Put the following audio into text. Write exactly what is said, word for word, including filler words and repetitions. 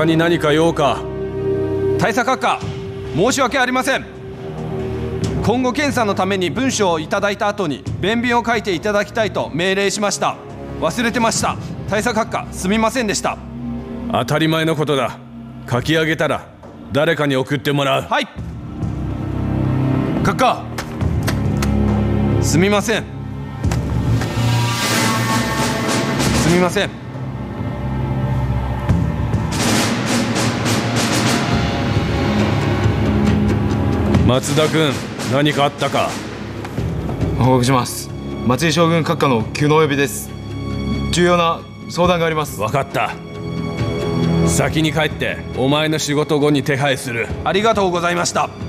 に何か用か？ 大佐閣下、申し訳ありません。今後検査のために文書をいただいた後に弁便を書いていただきたいと命令しました。忘れてました。大佐閣下、すみませんでした。 当たり前のことだ。書き上げたら誰かに送ってもらう。 はい。 閣下、 すみません。すみません。 松田君、何かあったか？ 報告します。松井将軍閣下の急のお呼びです。重要な相談があります。 分かった。先に帰ってお前の仕事後に手配する。 ありがとうございました。